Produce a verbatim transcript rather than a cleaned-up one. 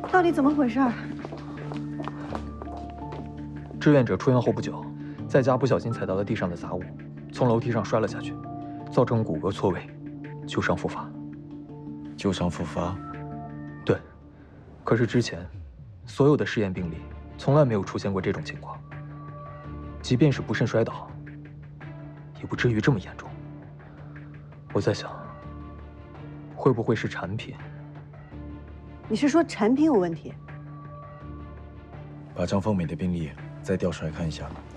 到底怎么回事？ 志愿者出院后不久，在家不小心踩到了地上的杂物，从楼梯上摔了下去，造成骨骼错位，旧伤复发。 旧伤复发？ 对。可是之前，所有的试验病例从来没有出现过这种情况。即便是不慎摔倒，也不至于这么严重。我在想，会不会是产品？ 你是说产品有问题？ 把张凤美的病历再调出来看一下。